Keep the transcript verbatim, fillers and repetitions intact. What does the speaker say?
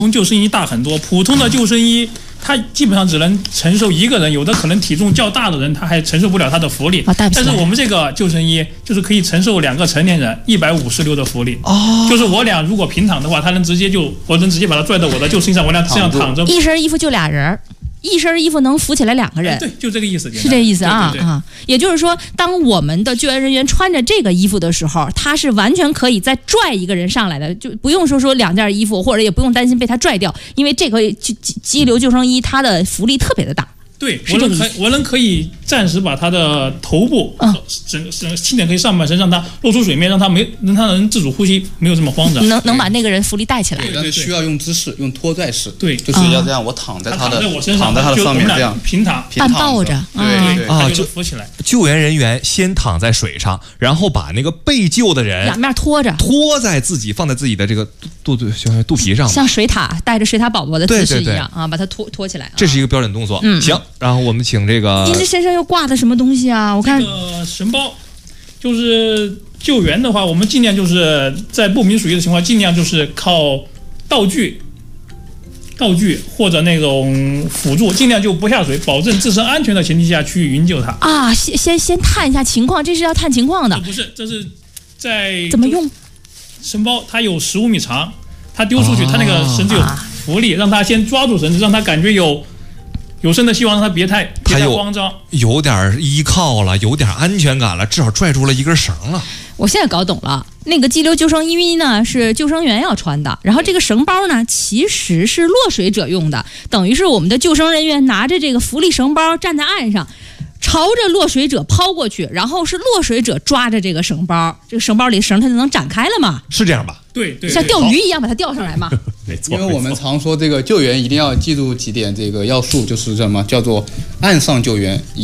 救生衣大很多，普通的救生衣它基本上只能承受一个人，有的可能体重较大的人他还承受不了它的浮力。 啊、但是我们这个救生衣就是可以承受两个成年人一百五十六的浮力。 哦， 就是我俩如果平躺的话，他能直接就我能直接把它拽到我的救生衣上，我俩这样躺着。 一身衣服就俩人。一身衣服能浮起来两个人， 对，就这个意思， 是这意思啊对对对啊！也就是说，当我们的救援人员穿着这个衣服的时候，他是完全可以再拽一个人上来的，就不用说说两件衣服，或者也不用担心被他拽掉，因为这个激激流救生衣它的浮力特别的大。 对，我能可我能可以暂时把他的头部，嗯，整整轻点可以上半身让他露出水面，让他没让他能自主呼吸，没有这么慌张， 能能把那个人浮力带起来。 对，但是需要用姿势，用拖拽式， 对， 就是要这样，我躺在他的躺在我身上， 躺在他的上面，这样平躺， 半抱着， 对对啊，就浮起来。 救援人员先躺在水上，然后把那个被救的人两面拖着， 拖在自己放在自己的这个肚肚肚肚皮上， 像水獭带着水獭宝宝的姿势一样， 对对对啊，把它拖拖起来。 这是一个标准动作。 嗯， 行，然后我们请这个。 您这身上又挂的什么东西啊？我看这个绳包，就是救援的话，我们尽量就是在不明属意的情况，尽量就是靠道具、道具或者那种辅助，尽量就不下水，保证自身安全的前提下去营救他。 啊，先先先探一下情况，这是要探情况的。 不是，这是在怎么用？ 绳包它有十五米长，它丢出去，它那个绳子有浮力，让它先抓住绳子，让它感觉有。有生的希望，让他别太别太慌张， 有点依靠了，有点安全感了，至少拽住了一根绳了。 我现在搞懂了，那个激流救生衣呢是救生员要穿的，然后这个绳包呢其实是落水者用的，等于是我们的救生人员拿着这个浮力绳包站在岸上，朝着落水者抛过去，然后是落水者抓着这个绳包，这个绳包里绳它就能展开了嘛？ 是这样吧？ 对 对, 对， 像钓鱼一样把它钓上来嘛。 没错， 因为我们常说这个救援一定要记住几点这个要素，就是什么叫做岸上救援。